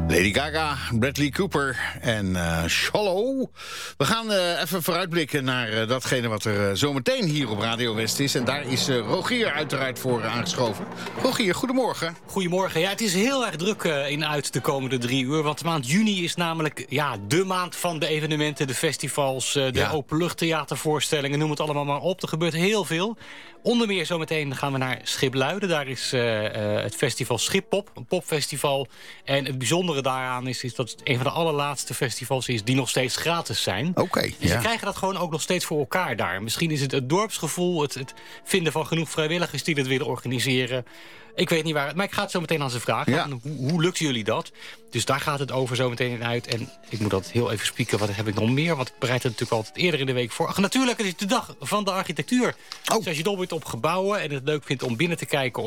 Lady Gaga, Bradley Cooper en Shallow. We gaan even vooruitblikken naar datgene wat er zometeen hier op Radio West is. En daar is Rogier uiteraard voor aangeschoven. Rogier, goedemorgen. Goedemorgen. Ja, het is heel erg druk in uit de komende 3 uur. Want de maand juni is namelijk de maand van de evenementen, de festivals, de openluchttheatervoorstellingen, noem het allemaal maar op. Er gebeurt heel veel. Onder meer zometeen gaan we naar Schipluiden. Daar is het festival Schippop, een popfestival. En het bijzondere daaraan is dat het een van de allerlaatste festivals is die nog steeds gratis zijn. Oké. En ze krijgen dat gewoon ook nog steeds voor elkaar daar. Misschien is het dorpsgevoel, het vinden van genoeg vrijwilligers die het willen organiseren. Ik weet niet waar, maar ik ga het zo meteen aan ze vragen. Ja. Hoe lukt jullie dat? Dus daar gaat het over zo meteen in uit. En ik moet dat heel even spieken. Wat heb ik nog meer? Want ik bereid het natuurlijk altijd eerder in de week voor. Ach, natuurlijk, het is de dag van de architectuur. Oh. Dus als je dol bent op gebouwen en het leuk vindt om binnen te kijken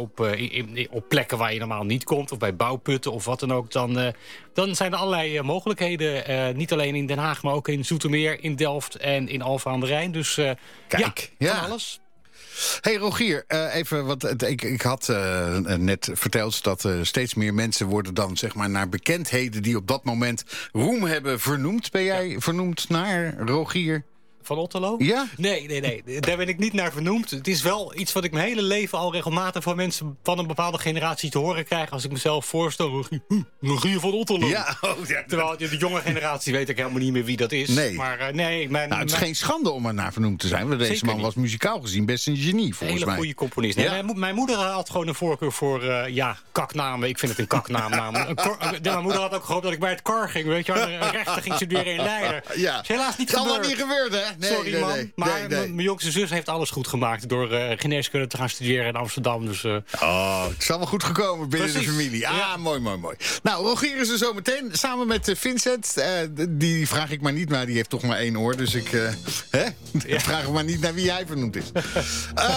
op plekken waar je normaal niet komt, of bij bouwputten of wat dan ook, dan zijn er allerlei mogelijkheden. Niet alleen in Den Haag, maar ook in Zoetermeer, in Delft en in Alphen aan de Rijn. Dus Kijk, van alles. Hey Rogier, even, want ik had net verteld dat steeds meer mensen worden dan zeg maar naar bekendheden die op dat moment roem hebben vernoemd. Ben jij vernoemd naar Rogier? Van Otterlo? Ja? Nee. Daar ben ik niet naar vernoemd. Het is wel iets wat ik mijn hele leven al regelmatig van mensen van een bepaalde generatie te horen krijg. Als ik mezelf voorstel, Rogier van Otterlo. Ja, Terwijl de jonge generatie weet ik helemaal niet meer wie dat is. Nee. Maar het is geen schande om er naar vernoemd te zijn. Want deze man was muzikaal gezien best een genie, volgens mij. Een hele goede componist. Ja. Nee, mijn moeder had gewoon een voorkeur voor kaknamen. Ik vind het een kaknaam. Mijn moeder had ook gehoopt dat ik bij het KAR ging. Weet je, rechten ging studeren in Leiden. Ja. Dat is helaas niet kan gebeurd. wel niet gebeurd, hè? Nee, sorry, man. Maar nee. mijn jongste zus heeft alles goed gemaakt door geneeskunde te gaan studeren in Amsterdam. Dus, het is allemaal goed gekomen binnen de familie. Mooi. Nou, Rogier is er zo meteen samen met Vincent. Die vraag ik maar niet, maar die heeft toch maar 1 oor. Dus ik vraag hem maar niet naar wie hij vernoemd is.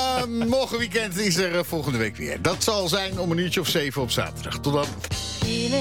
Morgen weekend is er volgende week weer. Dat zal zijn om 7:00 op zaterdag. Tot dan.